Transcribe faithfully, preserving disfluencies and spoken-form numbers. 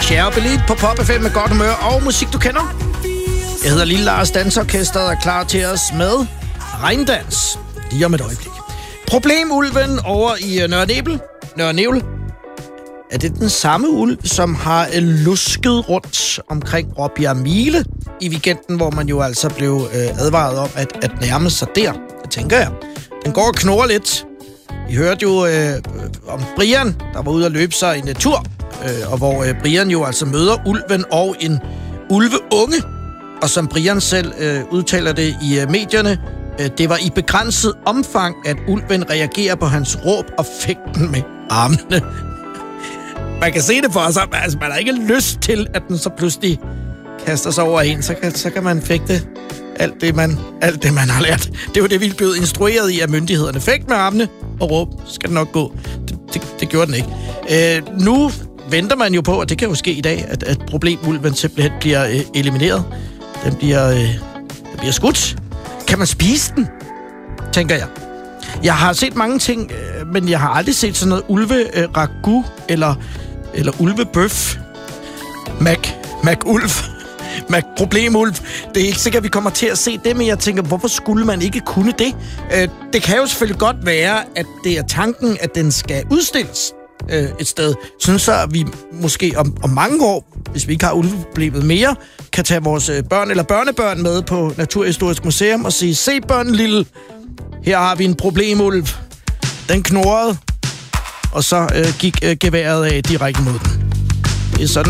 Cher Belit på Pop F M med godt humør og musik, du kender. Jeg hedder Lille Lars. Dansorkestret er klar til os med regndans lige om et øjeblik. Problemulven over i Nørre Nebel. Nørre Nebel. Er det den samme ulv, som har lusket rundt omkring Råbjerg Mile i weekenden, hvor man jo altså blev øh, advaret om at, at nærme sig der? Det tænker jeg. Den går og knurrer lidt. I hørte jo øh, om Brian, der var ude at løbe sig en tur, øh, og hvor øh, Brian jo altså møder ulven og en ulveunge. Og som Brian selv øh, udtaler det i øh, medierne, øh, det var i begrænset omfang, at ulven reagerer på hans råb og fægten med armene. Man kan se det for sig, altså man har ikke lyst til, at den så pludselig kaster sig over en, så kan, så kan man fægte alt det, man, alt det, man har lært. Det var det, vi blev instrueret i af myndighederne. Fægt med armene og råb, skal det nok gå. Det, det, det gjorde den ikke. Øh, nu venter man jo på, og det kan jo ske i dag, at, at problemulven simpelthen bliver øh, elimineret. Den bliver, øh, den bliver skudt. Kan man spise den? Tænker jeg. Jeg har set mange ting, øh, men jeg har aldrig set sådan noget ulve-ragu eller, eller ulvebøf. Mac, Mac-ulv. Mac-problemulv. Det er ikke sikkert, at vi kommer til at se det, men jeg tænker, hvorfor skulle man ikke kunne det? Øh, det kan jo selvfølgelig godt være, at det er tanken, at den skal udstilles øh, et sted. Sådan så, at vi måske om, om mange år, hvis vi ikke har ulveproblemet mere, kan tage vores børn eller børnebørn med på Naturhistorisk Museum og sige, se børn lille, her har vi en problemulv. Den knurrede, og så øh, gik øh, geværet af direkte mod den. Det er sådan,